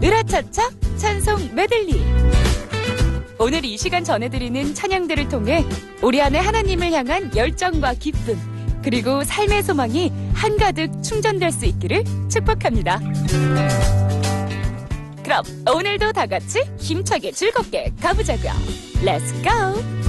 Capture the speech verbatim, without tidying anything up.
으라차차 찬송 메들리. 오늘 이 시간 전해드리는 찬양들을 통해 우리 안에 하나님을 향한 열정과 기쁨, 그리고 삶의 소망이 한가득 충전될 수 있기를 축복합니다. 그럼 오늘도 다 같이 힘차게 즐겁게 가보자고요. Let's go!